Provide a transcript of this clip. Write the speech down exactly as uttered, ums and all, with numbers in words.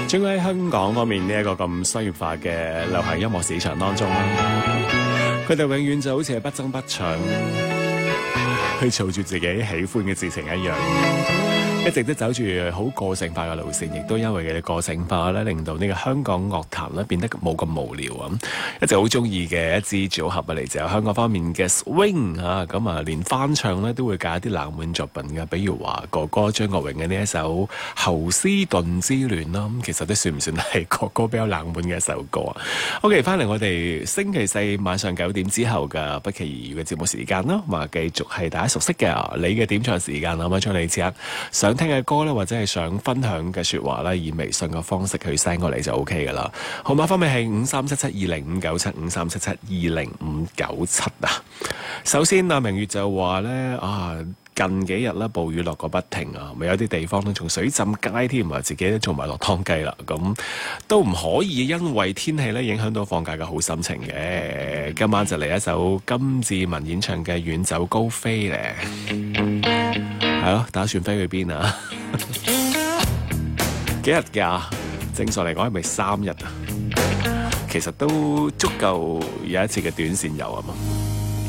將喺香港方面呢一個咁商業化嘅流行音樂市場當中，佢哋永遠就好似係不爭不搶，去做住自己喜歡嘅事情一樣。一直都走住好個性化嘅路線，亦都因為佢哋個性化咧，令到呢個香港樂壇咧變得冇咁無聊啊！一直好中意嘅一支組合啊，嚟自香港方面嘅 Swing 啊，咁啊連翻唱咧都會揀一啲冷門作品嘅，比如話哥哥張國榮嘅呢一首《侯斯頓之戀》啦，咁其實都算唔算係哥哥比較冷門嘅一首歌啊？OK， 翻嚟我哋星期四晚上九點之後嘅不期而遇嘅節目時間啦，咁啊繼續係大家熟悉嘅你嘅點唱時間啊，咁將你此刻想聽嘅歌咧，或者係想分享嘅說話咧，以微信嘅方式去 send 過嚟就 OK 噶啦。號碼方面係五三七七二零五九七五三七七二零五九七啊。首先阿明月就話咧啊，近幾日咧暴雨落個不停啊，咪有啲地方都仲水浸街添啊，自己都做埋落湯雞啦。咁都唔可以因為天氣咧影響到放假嘅好心情嘅。今晚就嚟一首金志文演唱嘅《遠走高飛》咧。係咯，打算飛去邊啊？幾日假？正常嚟講係咪三日啊？其實都足夠有一次嘅短線遊啊嘛。